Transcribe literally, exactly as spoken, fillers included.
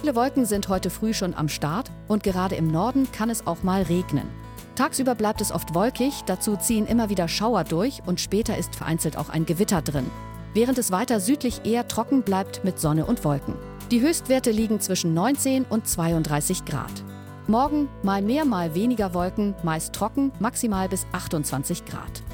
Viele Wolken sind heute früh schon am Start und gerade im Norden kann es auch mal regnen. Tagsüber bleibt es oft wolkig, dazu ziehen immer wieder Schauer durch und später ist vereinzelt auch ein Gewitter drin. Während es weiter südlich eher trocken bleibt mit Sonne und Wolken. Die Höchstwerte liegen zwischen neunzehn und zweiunddreißig Grad. Morgen mal mehr, mal weniger Wolken, meist trocken, maximal bis achtundzwanzig Grad.